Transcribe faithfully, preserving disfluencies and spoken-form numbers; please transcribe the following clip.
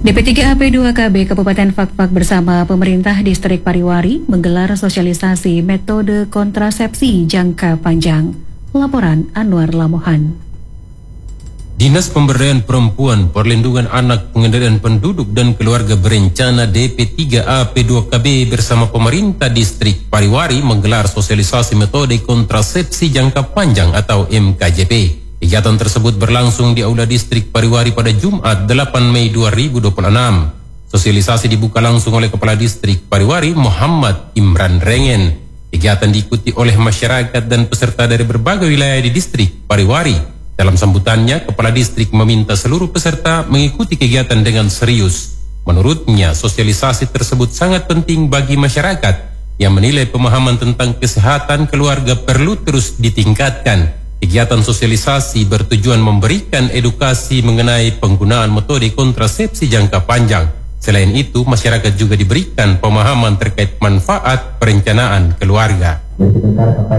D P tiga A P dua K B Kabupaten Fakfak bersama pemerintah distrik Pariwari menggelar sosialisasi metode kontrasepsi jangka panjang. Laporan Anwar Lamohan. Dinas Pemberdayaan Perempuan, Perlindungan Anak, Pengendalian Penduduk dan Keluarga Berencana D P tiga A P dua K B bersama pemerintah distrik Pariwari menggelar sosialisasi metode kontrasepsi jangka panjang atau M K J P. Kegiatan tersebut berlangsung di Aula Distrik Pariwari pada Jumat delapan Mei dua ribu dua puluh enam. Sosialisasi dibuka langsung oleh Kepala Distrik Pariwari Muhammad Imran Rengen. Kegiatan diikuti oleh masyarakat dan peserta dari berbagai wilayah di Distrik Pariwari. Dalam sambutannya, Kepala Distrik meminta seluruh peserta mengikuti kegiatan dengan serius. Menurutnya, sosialisasi tersebut sangat penting bagi masyarakat yang menilai pemahaman tentang kesehatan keluarga perlu terus ditingkatkan. Kegiatan sosialisasi bertujuan memberikan edukasi mengenai penggunaan metode kontrasepsi jangka panjang. Selain itu, masyarakat juga diberikan pemahaman terkait manfaat perencanaan keluarga.